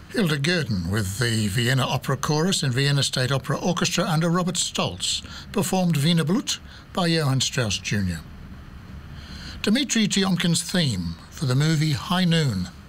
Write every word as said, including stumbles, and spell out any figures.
Hilda Gurdon with the Vienna Opera Chorus and Vienna State Opera Orchestra under Robert Stolz performed Wiener Blut by Johann Strauss Junior Dmitri Tiomkin's theme for the movie High Noon.